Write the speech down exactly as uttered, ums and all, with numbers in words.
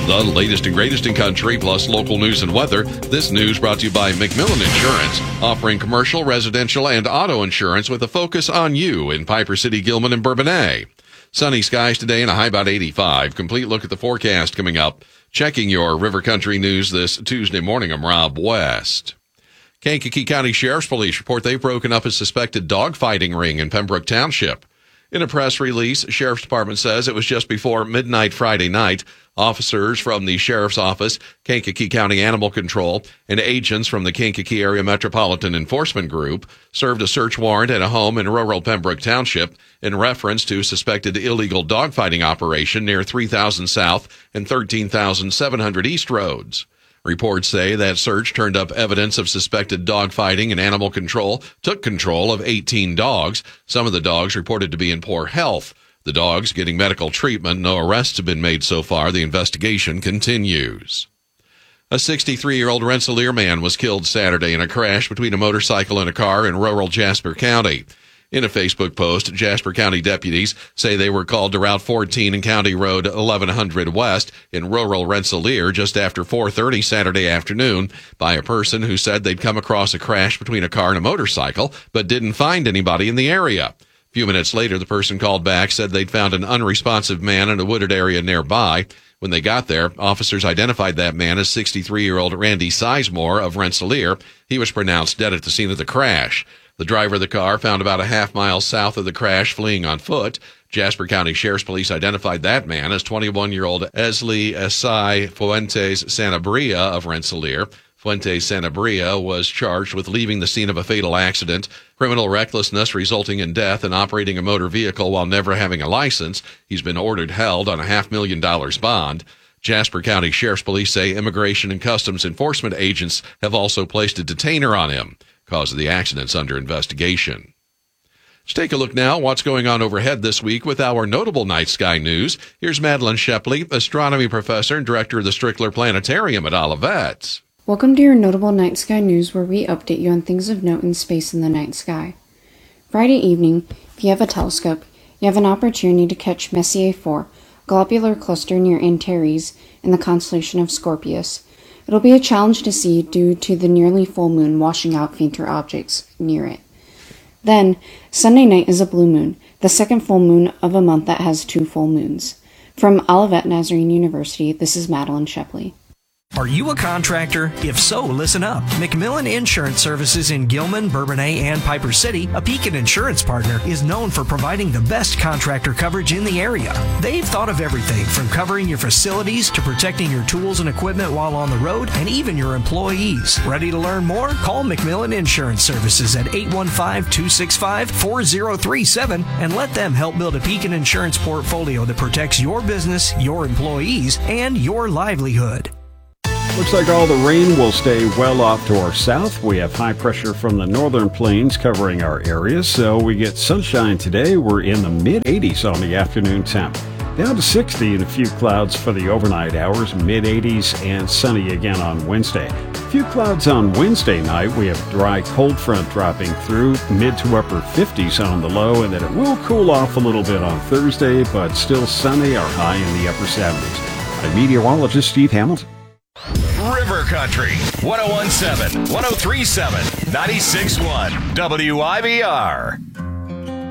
The latest and greatest in country, plus local news and weather. This news brought to you by McMillan Insurance, offering commercial, residential, and auto insurance with a focus on you in Piper City, Gilman, and Bourbonnais. Sunny skies today and a high about eighty-five. Complete look at the forecast coming up. Checking your River Country news this Tuesday morning, I'm Rob West. Kankakee County Sheriff's Police report they've broken up a suspected dogfighting ring in Pembroke Township. In a press release, Sheriff's Department says it was just before midnight Friday night. Officers from the Sheriff's Office, Kankakee County Animal Control, and agents from the Kankakee Area Metropolitan Enforcement Group served a search warrant at a home in rural Pembroke Township in reference to suspected illegal dogfighting operation near three thousand South and thirteen thousand seven hundred East roads. Reports say that search turned up evidence of suspected dogfighting, and animal control took control of eighteen dogs. Some of the dogs reported to be in poor health. The dogs getting medical treatment. No arrests have been made so far. The investigation continues. A sixty-three-year-old Rensselaer man was killed Saturday in a crash between a motorcycle and a car in rural Jasper County. In a Facebook post, Jasper County deputies say they were called to Route fourteen and County Road eleven hundred West in rural Rensselaer just after four thirty Saturday afternoon by a person who said they'd come across a crash between a car and a motorcycle, but didn't find anybody in the area. A few minutes later, the person called back said they'd found an unresponsive man in a wooded area nearby. When they got there, officers identified that man as sixty-three-year-old Randy Sizemore of Rensselaer. He was pronounced dead at the scene of the crash. The driver of the car found about a half mile south of the crash fleeing on foot. Jasper County Sheriff's Police identified that man as twenty-one-year-old Esli Esai Fuentes Sanabria of Rensselaer. Fuentes Sanabria was charged with leaving the scene of a fatal accident, criminal recklessness resulting in death, and operating a motor vehicle while never having a license. He's been ordered held on a half million dollars bond. Jasper County Sheriff's Police say Immigration and Customs Enforcement agents have also placed a detainer on him. Cause of the accident's under investigation. Let's take a look now what's going on overhead this week with our notable night sky news. Here's Madeline Shepley, astronomy professor and director of the Strickler Planetarium at Olivet. Welcome to your notable night sky news, where we update you on things of note in space in the night sky. Friday evening, if you have a telescope, you have an opportunity to catch Messier four, a globular cluster near Antares in the constellation of Scorpius. It'll be a challenge to see due to the nearly full moon washing out fainter objects near it. Then, Sunday night is a blue moon, the second full moon of a month that has two full moons. From Olivet Nazarene University, this is Madeline Shepley. Are you a contractor? If so, listen up. McMillan Insurance Services in Gilman, Bourbonnais, and Piper City, a Pekin insurance partner, is known for providing the best contractor coverage in the area. They've thought of everything from covering your facilities to protecting your tools and equipment while on the road, and even your employees. Ready to learn more? Call McMillan Insurance Services at eight one five, two six five, four zero three seven and let them help build a Pekin insurance portfolio that protects your business, your employees, and your livelihood. Looks like all the rain will stay well off to our south. We have high pressure from the northern plains covering our areas, so we get sunshine today. We're in the mid eighties on the afternoon temp. Down to sixty and a few clouds for the overnight hours, mid eighties and sunny again on Wednesday. A few clouds on Wednesday night. We have a dry cold front dropping through, mid to upper fifties on the low, and then it will cool off a little bit on Thursday, but still sunny or high in the upper seventies. I'm meteorologist Steve Hamilton. River Country, one oh one point seven, one oh three point seven, ninety-six point one, W I B R.